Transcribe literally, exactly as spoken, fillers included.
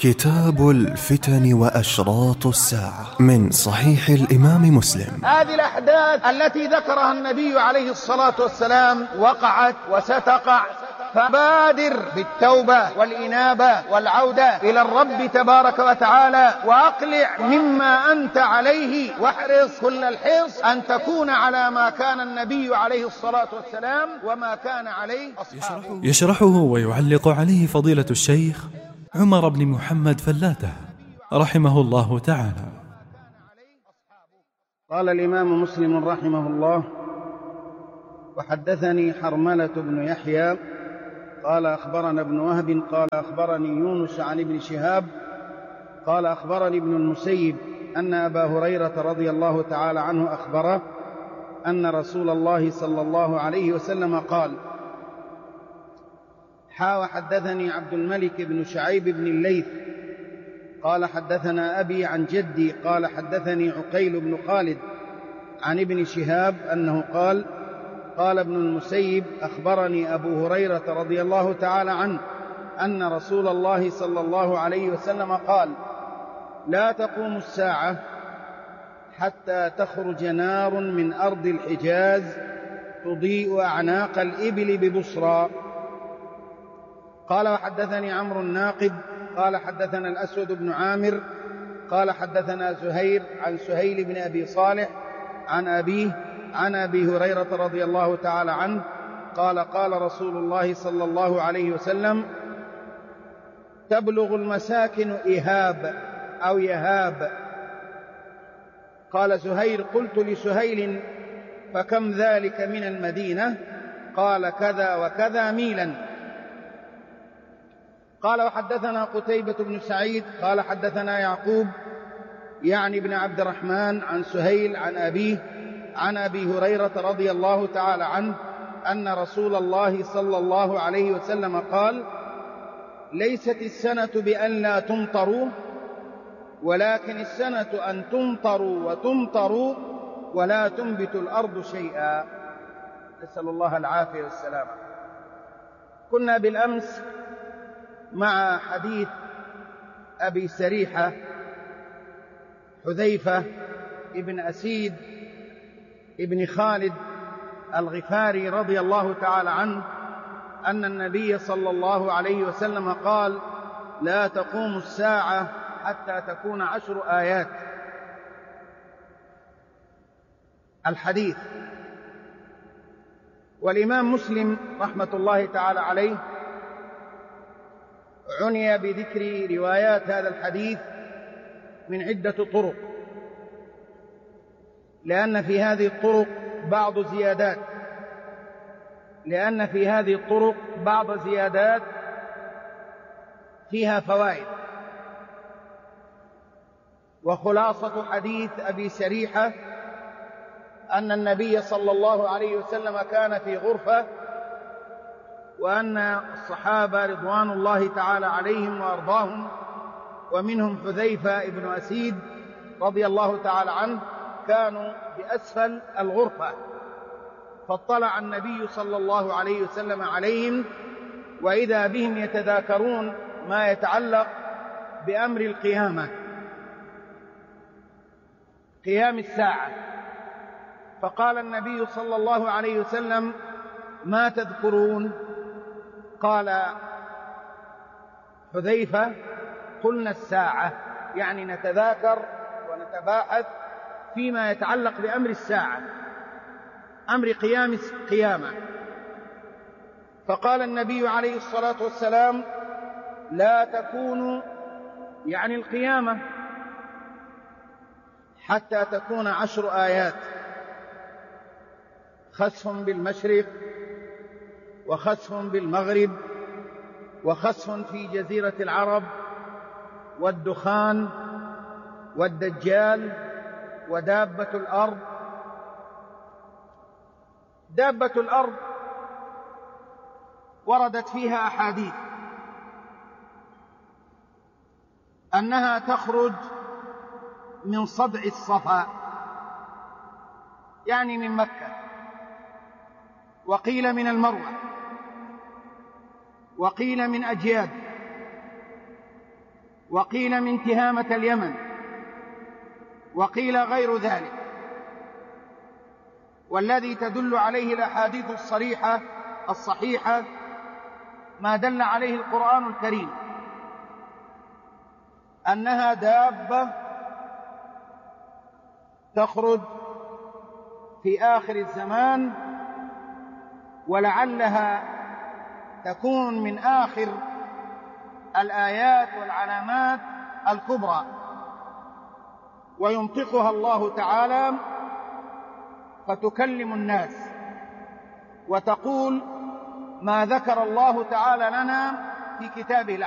كتاب الفتن وأشراط الساعة من صحيح الإمام مسلم. هذه الأحداث التي ذكرها النبي عليه الصلاة والسلام وقعت وستقع، فبادر بالتوبة والإنابة والعودة إلى الرب تبارك وتعالى، وأقلع مما أنت عليه، واحرص كل الحرص أن تكون على ما كان النبي عليه الصلاة والسلام وما كان عليه أصحابه. يشرحه ويعلق عليه فضيلة الشيخ عمر بن محمد فلاتة رحمه الله تعالى. قال الإمام مسلم رحمه الله: وحدثني حرملة بن يحيى قال أخبرنا ابن وهب قال أخبرني يونس عن ابن شهاب قال أخبرني ابن المسيب أن أبا هريرة رضي الله تعالى عنه أخبره أن رسول الله صلى الله عليه وسلم قال: حا وحدثني عبد الملك بن شعيب بن الليث قال حدثنا أبي عن جدي قال حدثني عقيل بن خالد عن ابن شهاب أنه قال: قال ابن المسيب أخبرني أبو هريرة رضي الله تعالى عنه أن رسول الله صلى الله عليه وسلم قال: لا تقوم الساعة حتى تخرج نار من أرض الحجاز تضيء أعناق الإبل ببصرى. قال وحدثني عمرو الناقد قال حدثنا الأسود بن عامر قال حدثنا زهير عن سهيل بن أبي صالح عن أبيه عن أبي هريرة رضي الله تعالى عنه قال: قال رسول الله صلى الله عليه وسلم: تبلغ المساكن إهاب أو يهاب. قال زهير: قلت لسهيل: فكم ذلك من المدينة؟ قال: كذا وكذا ميلا. قال وحدثنا قتيبة بن سعيد قال حدثنا يعقوب يعني بن عبد الرحمن عن سهيل عن أبيه عن أبي هريرة رضي الله تعالى عنه أن رسول الله صلى الله عليه وسلم قال: ليست السنة بأن لا تمطروا، ولكن السنة أن تمطروا وتمطروا ولا تنبت الأرض شيئا. نسأل الله العافية والسلامة. كنا بالأمس مع حديث أبي سريحة حذيفة ابن أسيد ابن خالد الغفاري رضي الله تعالى عنه أن النبي صلى الله عليه وسلم قال: لا تقوم الساعة حتى تكون عشر آيات. الحديث. والإمام مسلم رحمة الله تعالى عليه عني بذكر روايات هذا الحديث من عدة طرق، لأن في هذه الطرق بعض زيادات لأن في هذه الطرق بعض زيادات فيها فوائد. وخلاصة حديث أبي سريحة أن النبي صلى الله عليه وسلم كان في غرفة، وأن الصحابة رضوان الله تعالى عليهم وأرضاهم ومنهم حذيفة ابن أسيد رضي الله تعالى عنه كانوا بأسفل الغرفة، فاطلع النبي صلى الله عليه وسلم عليهم وإذا بهم يتذاكرون ما يتعلق بأمر القيامة، قيام الساعة. فقال النبي صلى الله عليه وسلم: ما تذكرون؟ قال حذيفة: قلنا الساعة، يعني نتذاكر ونتباحث فيما يتعلق بأمر الساعة، أمر قيام قيامة. فقال النبي عليه الصلاة والسلام: لا تكون، يعني القيامة، حتى تكون عشر آيات: خسف بالمشرق، وخسف بالمغرب، وخسف في جزيرة العرب، والدخان، والدجال، ودابة الأرض. دابة الأرض وردت فيها أحاديث أنها تخرج من صدع الصفا، يعني من مكة، وقيل من المروة، وقيل من أجياد، وقيل من تهامة اليمن، وقيل غير ذلك. والذي تدل عليه الأحاديث الصريحة الصحيحة ما دل عليه القرآن الكريم، أنها دابة تخرج في آخر الزمان، ولعلها تكون من آخر الآيات والعلامات الكبرى، وينطقها الله تعالى فتكلم الناس وتقول ما ذكر الله تعالى لنا في كتابه.